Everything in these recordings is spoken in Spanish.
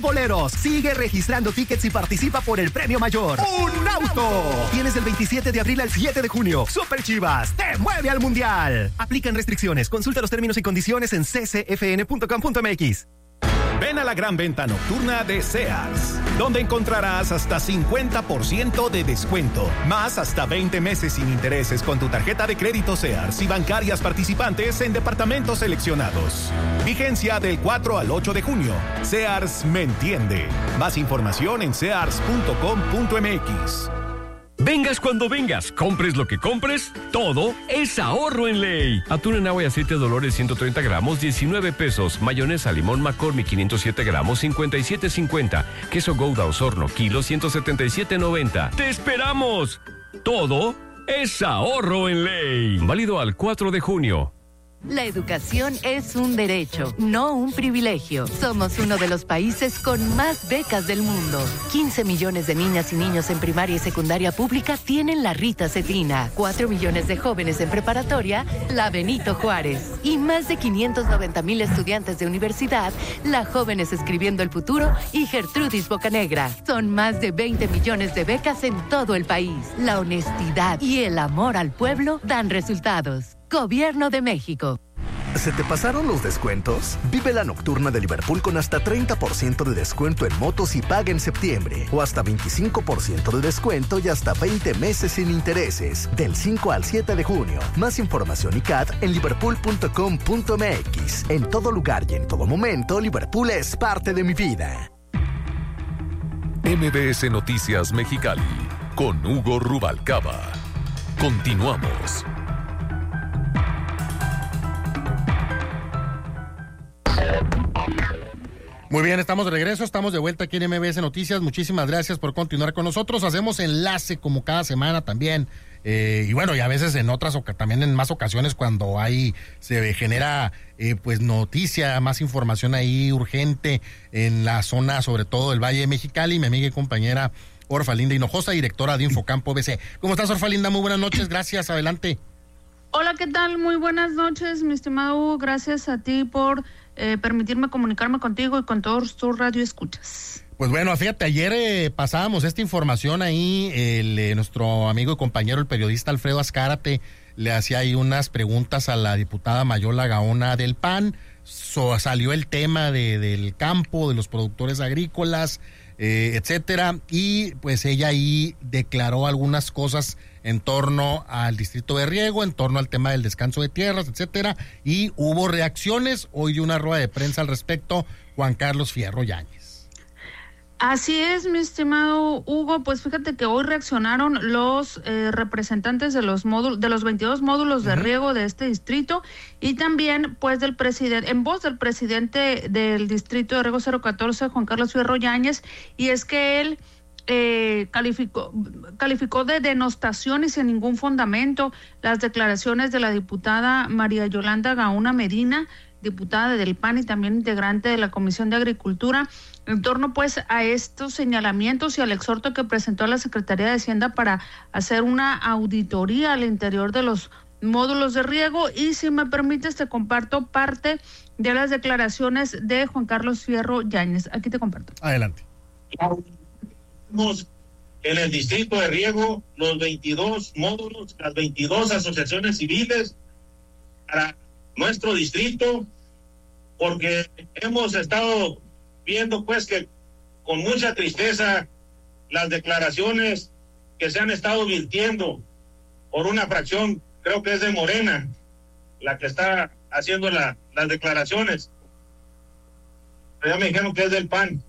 Boleros, sigue registrando tickets y participa por el premio mayor. ¡Un auto! Tienes del 27 de abril al 7 de junio. Super Chivas te mueve al Mundial. Aplican restricciones. Consulta los términos y condiciones en ccfn.com.mx. Ven a la gran venta nocturna de Sears, donde encontrarás hasta 50% de descuento, más hasta 20 meses sin intereses con tu tarjeta de crédito Sears y bancarias participantes en departamentos seleccionados. Vigencia del 4 al 8 de junio. Sears me entiende. Más información en sears.com.mx. Vengas cuando vengas, compres lo que compres, todo es ahorro en Ley. Atún en agua y aceite Dolores 130 gramos, 19 pesos. Mayonesa limón McCormick 507 gramos, 57.50. Queso Gouda Osorno, kilo 177.90. ¡Te esperamos! Todo es ahorro en Ley. Válido al 4 de junio. La educación es un derecho, no un privilegio. Somos uno de los países con más becas del mundo. 15 millones de niñas y niños en primaria y secundaria pública tienen la Rita Cetina. 4 millones de jóvenes en preparatoria, la Benito Juárez. Y más de 590,000 estudiantes de universidad, la Jóvenes Escribiendo el Futuro y Gertrudis Bocanegra. Son más de 20 millones de becas en todo el país. La honestidad y el amor al pueblo dan resultados. Gobierno de México. ¿Se te pasaron los descuentos? Vive la nocturna de Liverpool con hasta 30% de descuento en motos y paga en septiembre. O hasta 25% de descuento y hasta 20 meses sin intereses. Del 5 al 7 de junio. Más información y CAT en liverpool.com.mx. En todo lugar y en todo momento, Liverpool es parte de mi vida. MBS Noticias Mexicali con Hugo Rubalcaba. Continuamos. Muy bien, estamos de regreso, estamos de vuelta aquí en MBS Noticias. Muchísimas gracias por continuar con nosotros. Hacemos enlace como cada semana también. Y bueno, y a veces también en más ocasiones cuando se genera pues noticia, más información ahí urgente en la zona, sobre todo del Valle de Mexicali. Mi amiga y compañera Orfalinda Hinojosa, directora de Infocampo BC. ¿Cómo estás, Orfalinda? Muy buenas noches, gracias, adelante. Hola, ¿qué tal? Muy buenas noches, mi estimado Hugo. Gracias a ti por permitirme comunicarme contigo y con todos tus radioescuchas. Pues bueno, fíjate, ayer pasábamos esta información ahí, nuestro amigo y compañero, el periodista Alfredo Azcárate, le hacía ahí unas preguntas a la diputada Mayola Gaona del PAN, salió el tema del campo, de los productores agrícolas, etcétera, y pues ella ahí declaró algunas cosas en torno al distrito de riego, en torno al tema del descanso de tierras, etcétera, y hubo reacciones. Hoy dio una rueda de prensa al respecto Juan Carlos Fierro Yáñez. Así es, mi estimado Hugo, pues fíjate que hoy reaccionaron los representantes de los 22 módulos de riego de este distrito y también pues del presidente, en voz del presidente del distrito de riego 014, Juan Carlos Fierro Yáñez, y es que él calificó de denostación y sin ningún fundamento las declaraciones de la diputada María Yolanda Gaona Medina, diputada del PAN y también integrante de la Comisión de Agricultura, en torno pues a estos señalamientos y al exhorto que presentó a la Secretaría de Hacienda para hacer una auditoría al interior de los módulos de riego. Y si me permites, te comparto parte de las declaraciones de Juan Carlos Fierro Yáñez. Aquí te comparto. Adelante. En el distrito de riego, los 22 módulos, las 22 asociaciones civiles para nuestro distrito, porque hemos estado viendo pues que con mucha tristeza las declaraciones que se han estado virtiendo por una fracción, creo que es de Morena, la que está haciendo las declaraciones. Pero ya me dijeron que es del PAN.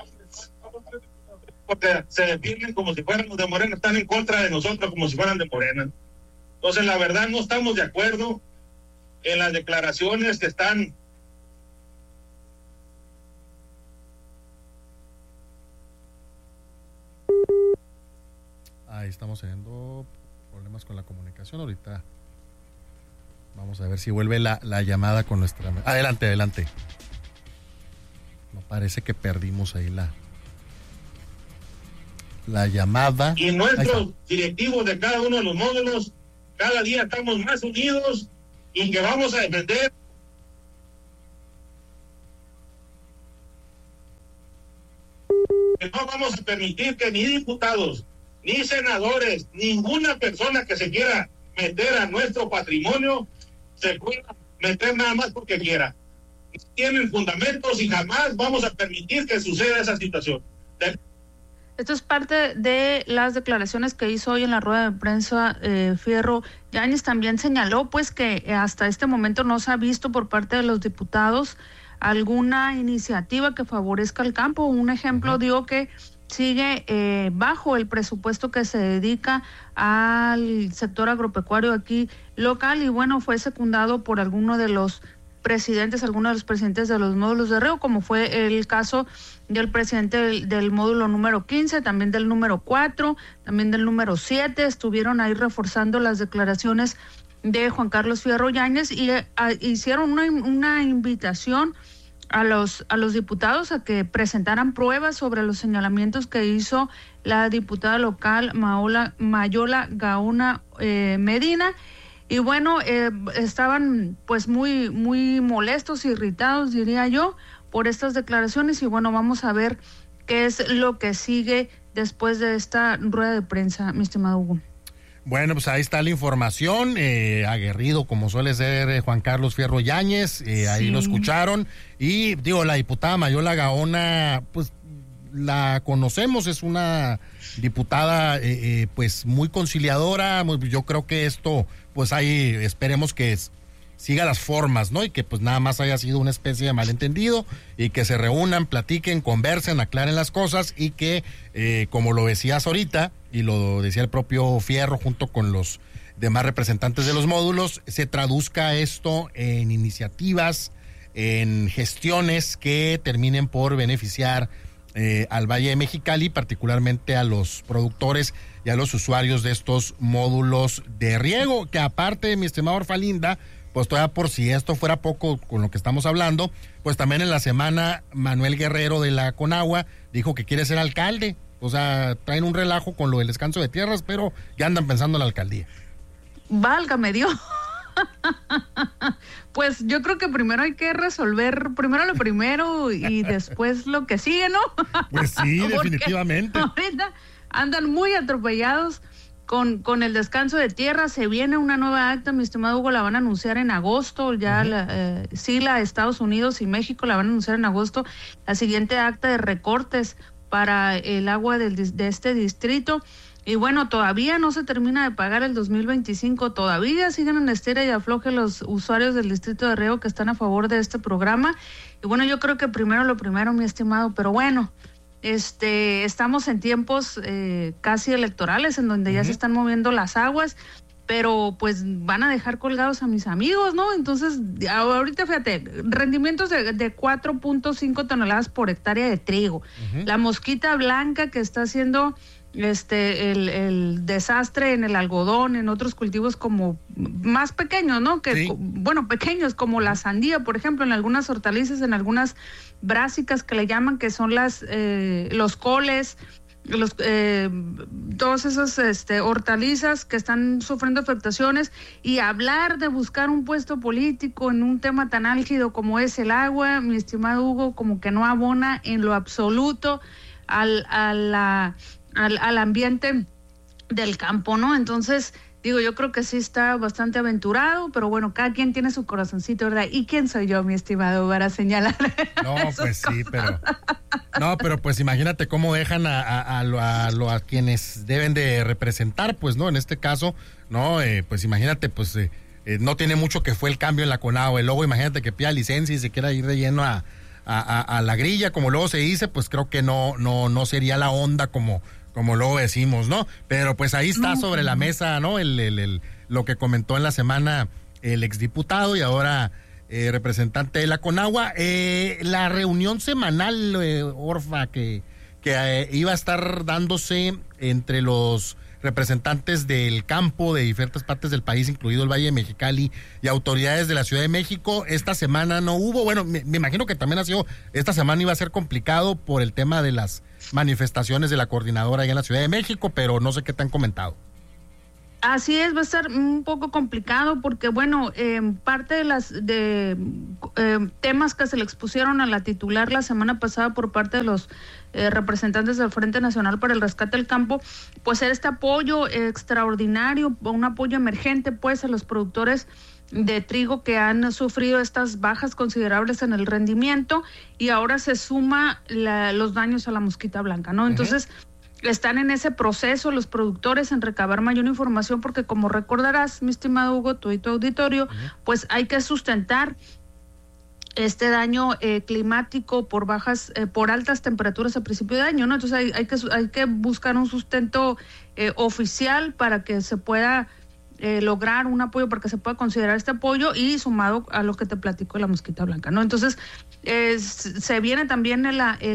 Porque se definen como si fueran los de Morena, están en contra de nosotros como si fueran de Morena. Entonces, la verdad, no estamos de acuerdo en las declaraciones que están. Ahí estamos teniendo problemas con la comunicación ahorita. Vamos a ver si vuelve la llamada con nuestra... Adelante. No, parece que perdimos ahí la llamada. Y nuestros directivos de cada uno de los módulos, cada día estamos más unidos y que vamos a defender. que no vamos a permitir que ni diputados, ni senadores, ninguna persona que se quiera meter a nuestro patrimonio se pueda meter nada más porque quiera. Tienen fundamentos y jamás vamos a permitir que suceda esa situación. Esto es parte de las declaraciones que hizo hoy en la rueda de prensa Fierro Yáñez. También señaló pues que hasta este momento no se ha visto por parte de los diputados alguna iniciativa que favorezca al campo. Un ejemplo dio que sigue bajo el presupuesto que se dedica al sector agropecuario aquí local, y bueno, fue secundado por algunos de los presidentes de los módulos de riego, como fue el caso del presidente del módulo número 15, también del número 4, también del número 7, estuvieron ahí reforzando las declaraciones de Juan Carlos Fierro Yáñez y hicieron una invitación a los diputados a que presentaran pruebas sobre los señalamientos que hizo la diputada local Mayola Gauna Medina. Y bueno, estaban pues muy molestos, irritados, diría yo, por estas declaraciones. Y bueno, vamos a ver qué es lo que sigue después de esta rueda de prensa, mi estimado Hugo. Bueno, pues ahí está la información, aguerrido como suele ser Juan Carlos Fierro Yáñez, ahí lo escucharon. Y digo, la diputada Mayola Gaona, pues la conocemos, es una diputada pues muy conciliadora. Yo creo que esto, pues ahí esperemos que siga las formas, ¿no? Y que pues nada más haya sido una especie de malentendido y que se reúnan, platiquen, conversen, aclaren las cosas y que, como lo decías ahorita y lo decía el propio Fierro junto con los demás representantes de los módulos, se traduzca esto en iniciativas, en gestiones que terminen por beneficiar al Valle de Mexicali, particularmente a los productores y a los usuarios de estos módulos de riego, que aparte, mi estimado Orfalinda, pues todavía por si esto fuera poco con lo que estamos hablando, pues también en la semana Manuel Guerrero de la Conagua dijo que quiere ser alcalde. O sea, traen un relajo con lo del descanso de tierras, pero ya andan pensando en la alcaldía. Válgame Dios. Pues yo creo que primero hay que resolver primero lo primero y después lo que sigue, ¿no? Pues sí, definitivamente. Ahorita andan muy atropellados con el descanso de tierra. Se viene una nueva acta, mi estimado Hugo, la van a anunciar en agosto, ya la Estados Unidos y México la van a anunciar en agosto, la siguiente acta de recortes para el agua de este distrito. Y bueno, todavía no se termina de pagar el 2025, todavía siguen en estira y afloje los usuarios del distrito de riego que están a favor de este programa. Y bueno, yo creo que primero lo primero, mi estimado, pero bueno, estamos en tiempos casi electorales en donde ya se están moviendo las aguas, pero pues van a dejar colgados a mis amigos, ¿no? Entonces, ahorita fíjate, rendimientos de 4.5 toneladas por hectárea de trigo. La mosquita blanca que está haciendo el desastre en el algodón, en otros cultivos como más pequeños, ¿no? Bueno, pequeños como la sandía, por ejemplo, en algunas hortalizas, en algunas brásicas que le llaman, que son los coles, todos esos hortalizas que están sufriendo afectaciones. Y hablar de buscar un puesto político en un tema tan álgido como es el agua, mi estimado Hugo, como que no abona en lo absoluto al ambiente del campo, ¿no? Entonces, digo, yo creo que sí está bastante aventurado, pero bueno, cada quien tiene su corazoncito, ¿verdad? ¿Y quién soy yo, mi estimado, para señalar? No, pues sí, pero pues imagínate cómo dejan a quienes deben de representar, pues, ¿no? En este caso, ¿no? Pues imagínate, pues, no tiene mucho que fue el cambio en la Conagua, y luego imagínate que pida licencia y se quiera ir de lleno a la grilla, como luego se dice, pues creo que no sería la onda como luego decimos, ¿no? Pero pues ahí está sobre la mesa, ¿no? Lo que comentó en la semana el exdiputado y ahora representante de la Conagua. La reunión semanal, Orfa, que iba a estar dándose entre los representantes del campo de diferentes partes del país, incluido el Valle de Mexicali, y autoridades de la Ciudad de México, esta semana no hubo. Bueno, me imagino que también esta semana iba a ser complicado por el tema de las manifestaciones de la coordinadora allá en la Ciudad de México, pero no sé qué te han comentado. Así es, va a ser un poco complicado porque, bueno, parte de las temas que se le expusieron a la titular la semana pasada por parte de los representantes del Frente Nacional para el Rescate del Campo, pues era este apoyo extraordinario, un apoyo emergente, pues, a los productores de trigo que han sufrido estas bajas considerables en el rendimiento, y ahora se suma los daños a la mosquita blanca, ¿no? Entonces, están en ese proceso los productores en recabar mayor información, porque como recordarás, mi estimado Hugo, tú y tu auditorio, pues hay que sustentar este daño climático por altas temperaturas a principio de año, ¿no? Entonces hay que buscar un sustento oficial para que se pueda lograr un apoyo, para que se pueda considerar este apoyo, y sumado a lo que te platico de la mosquita blanca, ¿no? Entonces, se viene también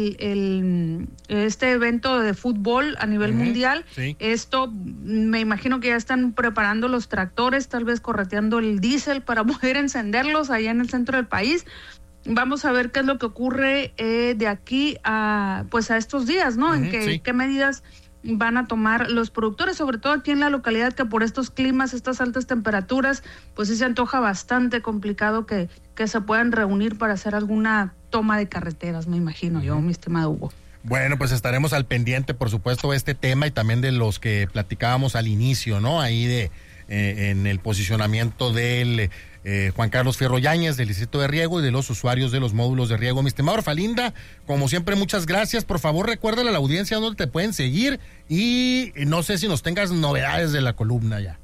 este evento de fútbol a nivel mundial. Sí. Esto, me imagino que ya están preparando los tractores, tal vez correteando el diésel para poder encenderlos allá en el centro del país. Vamos a ver qué es lo que ocurre de aquí a estos días, ¿no? ¿Qué medidas van a tomar los productores, sobre todo aquí en la localidad, que por estos climas, estas altas temperaturas, pues sí se antoja bastante complicado que se puedan reunir para hacer alguna toma de carreteras, me imagino yo, mi estimado Hugo. Bueno, pues estaremos al pendiente, por supuesto, de este tema y también de los que platicábamos al inicio, ¿no? Ahí en el posicionamiento del Juan Carlos Fierro Yáñez, del Distrito de Riego, y de los usuarios de los módulos de riego. Mi estimado Orfalinda, como siempre, muchas gracias. Por favor, recuérdale a la audiencia dónde te pueden seguir, y no sé si nos tengas novedades de la columna ya.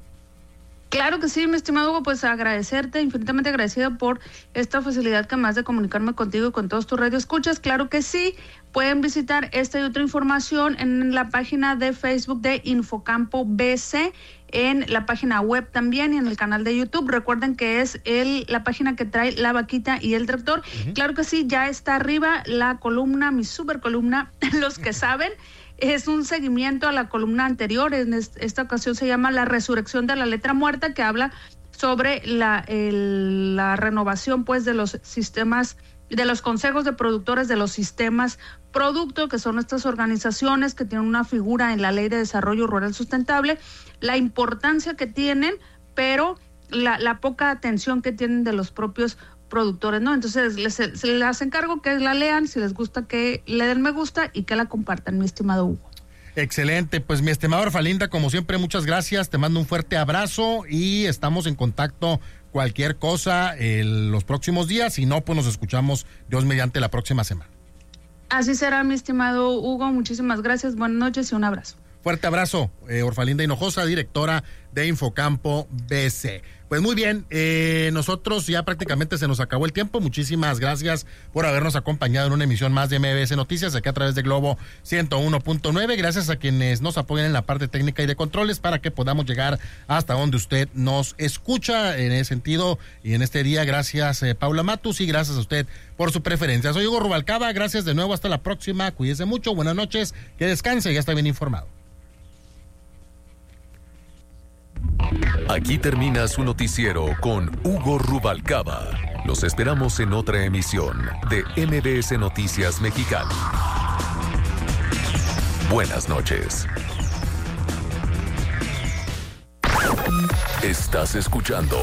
Claro que sí, mi estimado Hugo, pues agradecerte, infinitamente agradecida por esta facilidad que me das de comunicarme contigo y con todos tus radioescuchas. Claro que sí, pueden visitar esta y otra información en la página de Facebook de Infocampo BC, en la página web también y en el canal de YouTube. Recuerden que es la página que trae la vaquita y el tractor. Claro que sí, ya está arriba la columna, mi super columna, Los que saben. Es un seguimiento a la columna anterior. En esta ocasión se llama La resurrección de la letra muerta, que habla sobre la renovación, pues, de los sistemas, de los consejos de productores de los sistemas producto, que son estas organizaciones que tienen una figura en la Ley de Desarrollo Rural Sustentable, la importancia que tienen, pero la poca atención que tienen de los propios productores, ¿no? Entonces les encargo que la lean, si les gusta que le den me gusta y que la compartan, mi estimado Hugo. Excelente, pues mi estimado Orfalinda, como siempre, muchas gracias, te mando un fuerte abrazo y estamos en contacto. Cualquier cosa los próximos días, si no, pues nos escuchamos, Dios mediante, la próxima semana. Así será, mi estimado Hugo, muchísimas gracias, buenas noches y un abrazo. Fuerte abrazo, Orfalinda Hinojosa, directora de Infocampo BC. Pues muy bien, nosotros ya prácticamente se nos acabó el tiempo. Muchísimas gracias por habernos acompañado en una emisión más de MBS Noticias, aquí a través de Globo 101.9. Gracias a quienes nos apoyan en la parte técnica y de controles para que podamos llegar hasta donde usted nos escucha. En ese sentido y en este día, gracias Paula Matus, y gracias a usted por su preferencia. Soy Hugo Rubalcaba, gracias de nuevo, hasta la próxima, cuídese mucho, buenas noches, que descanse, ya está bien informado. Aquí termina su noticiero con Hugo Rubalcaba. Los esperamos en otra emisión de MBS Noticias Mexicali. Buenas noches. Estás escuchando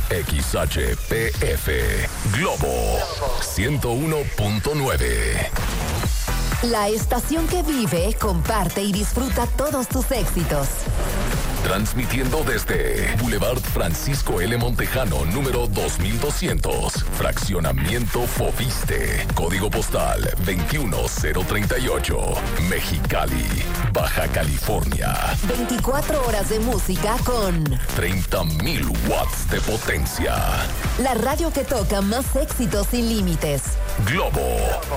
XHPF Globo 101.9. La estación que vive, comparte y disfruta todos tus éxitos. Transmitiendo desde Boulevard Francisco L. Montejano, número 2200, Fraccionamiento Fobiste, Código Postal 21038, Mexicali, Baja California. 24 horas de música con 30,000 watts de potencia. La radio que toca más éxitos sin límites. Globo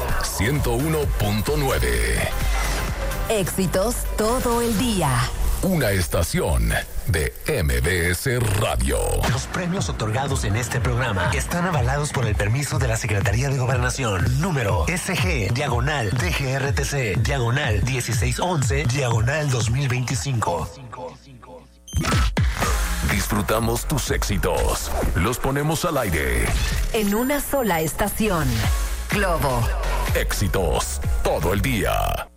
101.9. Éxitos todo el día. Una estación de MBS Radio. Los premios otorgados en este programa están avalados por el permiso de la Secretaría de Gobernación. Número SG/DGRTC/1611/2025. Disfrutamos tus éxitos. Los ponemos al aire. En una sola estación. Globo. Éxitos todo el día.